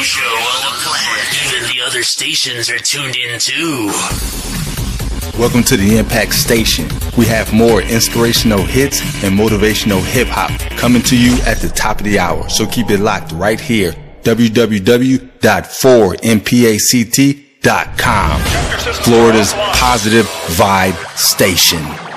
show on the planet. Even the other stations are tuned in too. Welcome to the Impact Station. We have more inspirational hits and motivational hip-hop coming to you at the top of the hour. So keep it locked right here. www.4mpact.com. Florida's positive vibe station.